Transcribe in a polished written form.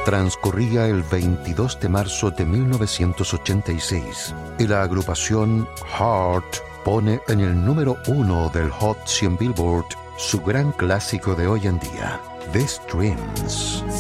Transcurría el 22 de marzo de 1986 y la agrupación Heart pone en el número 1 del Hot 100 Billboard su gran clásico de hoy en día, These Dreams.